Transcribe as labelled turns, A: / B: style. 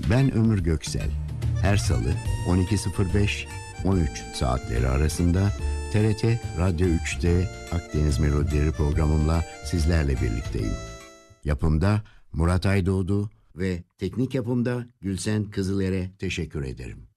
A: Ben Ömür Göksel. Her salı 12.05-13 saatleri arasında TRT Radyo 3'te Akdeniz Melodileri programımla sizlerle birlikteyim. Yapımda Murat Aydoğdu ve teknik yapımda Gülsen Kızıler'e teşekkür ederim.